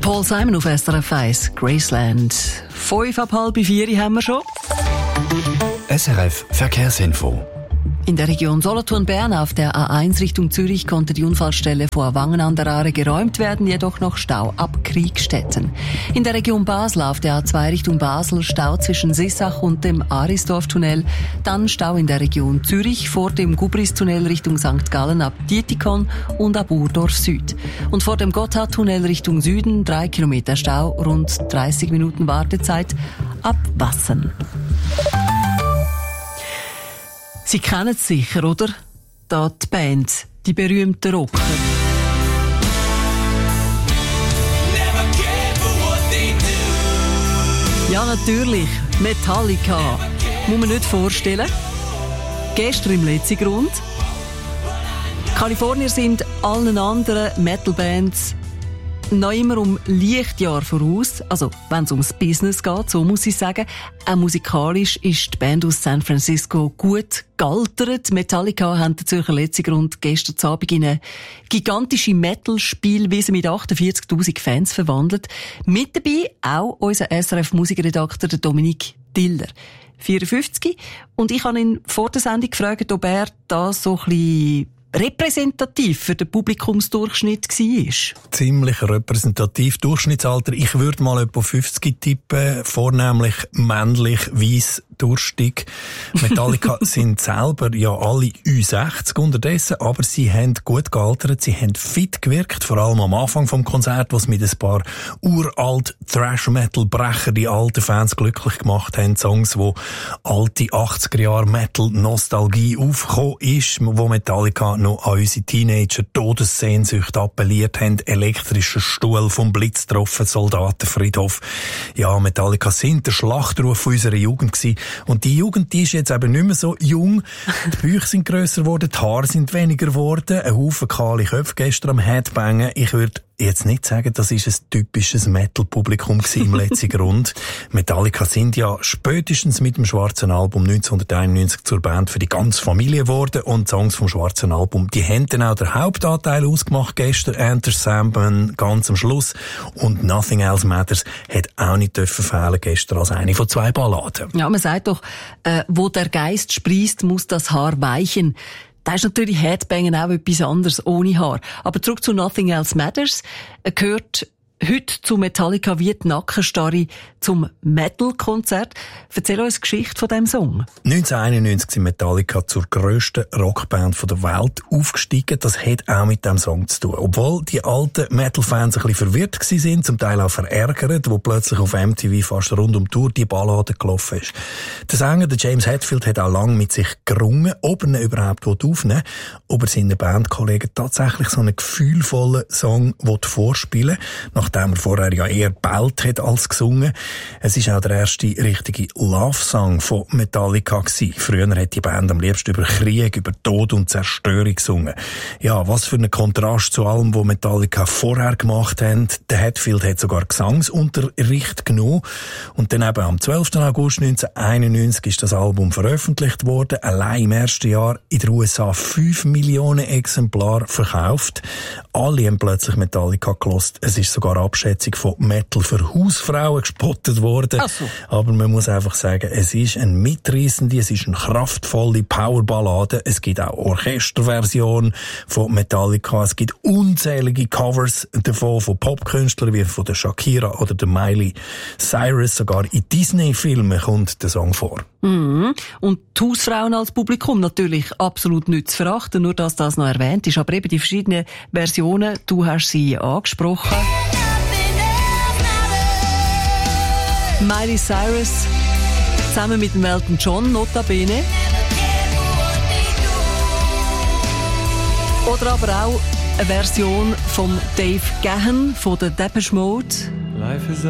Paul Simon auf SRF 1, Graceland. 3:55 haben wir schon. SRF Verkehrsinfo. In der Region Solothurn-Bern auf der A1 Richtung Zürich konnte die Unfallstelle vor Wangen an der Aare geräumt werden, jedoch noch Stau ab Kriegstetten. In der Region Basel auf der A2 Richtung Basel Stau zwischen Sissach und dem Arisdorf-Tunnel, dann Stau in der Region Zürich vor dem Gubris-Tunnel Richtung St. Gallen ab Dietikon und ab Urdorf Süd. Und vor dem Gotthard-Tunnel Richtung Süden 3 Kilometer Stau, rund 30 Minuten Wartezeit ab Wassen. Sie kennen es sicher, oder? Da die Band, die berühmten Rocker. Ja, natürlich. Metallica. Muss man nicht vorstellen. Gestern im letzten Grund. Kalifornier sind allen anderen Metal-Bands noch immer um Lichtjahr voraus. Also, wenn es ums Business geht, so muss ich sagen. Auch musikalisch ist die Band aus San Francisco gut gealtert. Metallica haben den Zürcher Letzigrund gestern Abend in eine gigantische Metal-Spielwiese mit 48'000 Fans verwandelt. Mit dabei auch unser SRF-Musikredakteur Dominik Diller, 54. Und ich habe ihn vor der Sendung gefragt, ob er da so ein bisschen repräsentativ für den Publikumsdurchschnitt war. Ziemlich repräsentativ. Durchschnittsalter, ich würde mal etwa 50 tippen, vornehmlich männlich, weiss, durstig. Metallica sind selber ja alle Ü60 unterdessen, aber sie haben gut gealtert, sie haben fit gewirkt, vor allem am Anfang vom Konzert, was mit ein paar uralt Thrash-Metal-Brecher die alten Fans glücklich gemacht haben. Songs, wo alte 80er-Jahre-Metal-Nostalgie aufgekommen ist, wo Metallica noch an unsere Teenager-Todessehnsucht appelliert haben. Elektrischer Stuhl vom Blitz getroffen, Soldatenfriedhof. Ja, Metallica sind der Schlachtruf unserer Jugend gewesen. Und die Jugend, die ist jetzt eben nicht mehr so jung. Die Bücher sind grösser geworden, die Haare sind weniger geworden, ein Haufen kahle Köpfe gestern am Headbangen. Ich würde jetzt nicht sagen, das ist ein typisches Metal-Publikum im letzten Grund. Metallica sind ja spätestens mit dem schwarzen Album 1991 zur Band für die ganze Familie geworden und Songs vom schwarzen Album, die haben dann auch den Hauptanteil ausgemacht gestern. Enter Sandman ganz am Schluss und Nothing Else Matters hat auch nicht dürfen fehlen gestern als eine von 2 Balladen. Ja, man sagt doch, wo der Geist sprießt, muss das Haar weichen. Da ist natürlich Headbangen auch etwas anderes, ohne Haar. Aber zurück zu Nothing Else Matters. Gehört heute zu Metallica wie die Nackenstarre zum Metal-Konzert. Erzähl uns die Geschichte von diesem Song. 1991 sind Metallica zur grössten Rockband der Welt aufgestiegen. Das hat auch mit diesem Song zu tun. Obwohl die alten Metal-Fans ein bisschen verwirrt waren, zum Teil auch verärgert, wo plötzlich auf MTV fast rund um die Tour die Ballade gelaufen ist. Der Sänger, der James Hetfield, hat auch lange mit sich gerungen, ob er ihn überhaupt aufnehmen will, ob er seinen Bandkollegen tatsächlich so einen gefühlvollen Song vorspielen will, nachdem er vorher ja eher bellt hat als gesungen. Es ist auch der erste richtige Love-Song von Metallica gewesen. Früher hat die Band am liebsten über Krieg, über Tod und Zerstörung gesungen. Ja, was für ein Kontrast zu allem, was Metallica vorher gemacht haben. Der Hetfield hat sogar Gesangsunterricht genommen. Und dann eben am 12. August 1991 ist das Album veröffentlicht worden. Allein im ersten Jahr in den USA 5 Millionen Exemplare verkauft. Alle haben plötzlich Metallica gehört. Es ist sogar Abschätzung von Metal für Hausfrauen gespottet worden. Ach so. Aber man muss einfach sagen, es ist eine mitreissende, es ist eine kraftvolle Powerballade. Es gibt auch Orchesterversionen von Metallica. Es gibt unzählige Covers davon, von Popkünstlern wie von der Shakira oder der Miley Cyrus. Sogar in Disney-Filmen kommt der Song vor. Mhm. Und die Hausfrauen als Publikum natürlich absolut nicht zu verachten, nur dass das noch erwähnt ist. Aber eben die verschiedenen Versionen, du hast sie angesprochen. Miley Cyrus zusammen mit Elton John, notabene. Oder aber auch eine Version von Dave Gahan von der Depeche Mode.